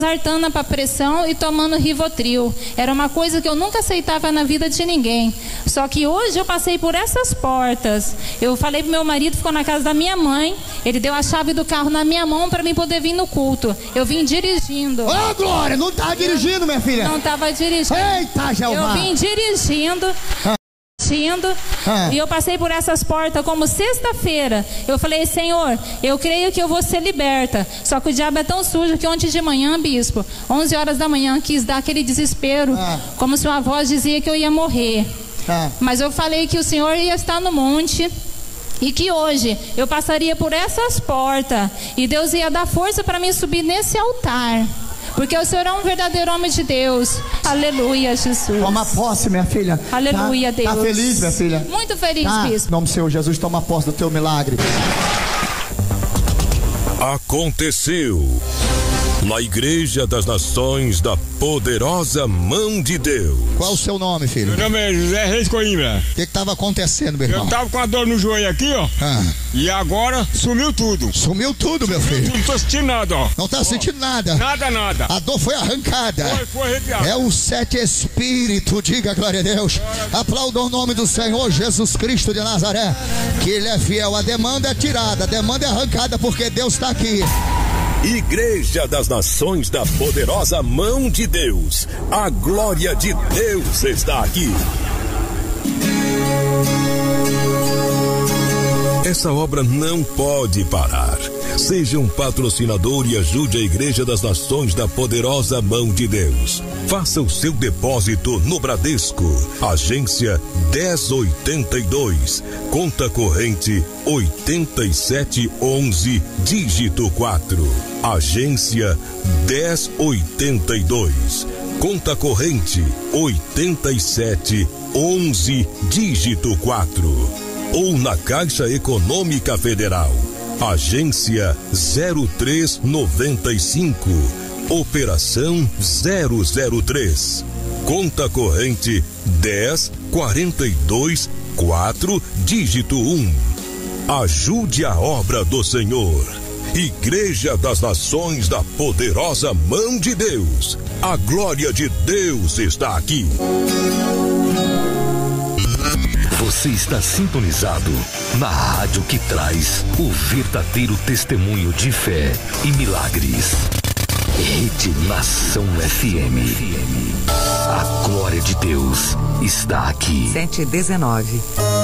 sartana para pressão e tomando Rivotril. Era uma coisa que eu nunca aceitava na vida de ninguém. Só que hoje eu passei por essas portas. Eu falei pro meu marido, ficou na casa da minha mãe. Ele deu a chave do carro na minha mão para mim poder vir no culto. Eu vim dirigindo. Ô, Glória, não tá dirigindo, minha filha? Não tava dirigindo. Eita, Jeová. Eu vim dirigindo. E eu passei por essas portas como sexta-feira. Eu falei, Senhor, eu creio que eu vou ser liberta. Só que o diabo é tão sujo que ontem de manhã, bispo, 11 horas da manhã, quis dar aquele desespero, como se uma voz dizia que eu ia morrer. Mas eu falei que o Senhor ia estar no monte e que hoje eu passaria por essas portas e Deus ia dar força para mim subir nesse altar. Porque o Senhor é um verdadeiro homem de Deus. Aleluia, Jesus. Toma posse, minha filha. Aleluia, Deus. Tá feliz, minha filha? Muito feliz, bispo. Em nome do Senhor Jesus, toma posse do teu milagre. Aconteceu na Igreja das Nações da Poderosa Mão de Deus. Qual o seu nome, filho? Meu nome é José Reis Coimbra. O que estava acontecendo, meu irmão? Eu tava com a dor no joelho aqui, ó. E agora sumiu tudo. Sumiu tudo, meu filho? Não tô sentindo nada, ó. Não tá sentindo nada? Nada. A dor foi arrancada. Foi arrepiado. É o 7 Espírito, diga glória a Deus. Aplauda o nome do Senhor Jesus Cristo de Nazaré, que Ele é fiel. A demanda é tirada, a demanda é arrancada, porque Deus está aqui. Igreja das Nações da Poderosa Mão de Deus. A glória de Deus está aqui. Essa obra não pode parar. Seja um patrocinador e ajude a Igreja das Nações da Poderosa Mão de Deus. Faça o seu depósito no Bradesco, agência 1082, conta corrente 8711, dígito 4. Agência 1082, conta corrente 8711, dígito 4. Ou na Caixa Econômica Federal, agência 0395, operação 003, conta corrente 10424, dígito 1. Ajude a obra do Senhor. Igreja das Nações da Poderosa Mão de Deus. A glória de Deus está aqui. Você está sintonizado na rádio que traz o verdadeiro testemunho de fé e milagres. Rede Nação FM. A glória de Deus está aqui. 7:19.